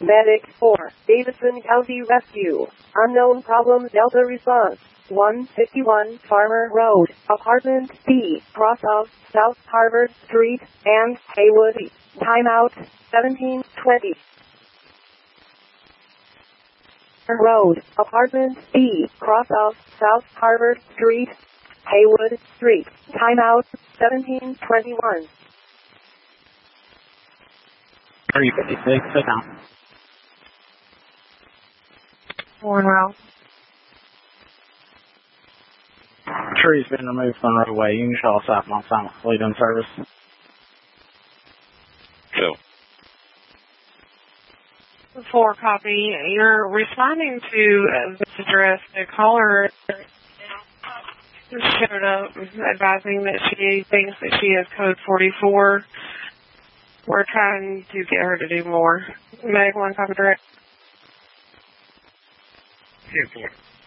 Medic 4, Davidson County Rescue. Unknown problem Delta response. 151 Farmer Road, Apartment B, cross of South Harvard Street and Haywood. Timeout 1720. Road, Apartment B, cross of South Harvard Street, Haywood Street. Timeout 1721. 356, sit down. Warren Route. Tree's been removed from the roadway. You can show us out on silent fleet in service. Show. 4 copy. You're responding to this address. The caller showed up advising that she thinks that she has code 44. We're trying to get her to do more. Medic 1 copy direct. 10-4.